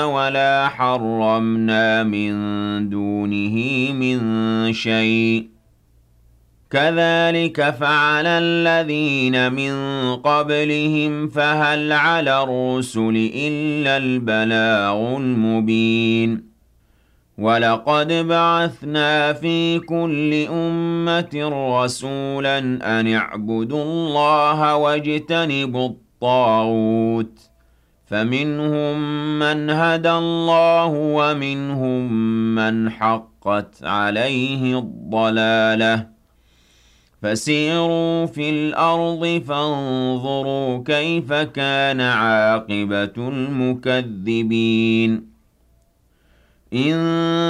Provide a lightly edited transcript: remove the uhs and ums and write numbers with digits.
ولا حرمنا من دونه من شيء كذلك فعل الذين من قبلهم فهل على الرسل إلا البلاغ المبين ولقد بعثنا في كل أمة رسولا أن اعبدوا الله واجتنبوا الطاغوت فمنهم من هدى الله ومنهم من حقت عليه الضلالة فسيروا في الأرض فانظروا كيف كان عاقبة المكذبين إن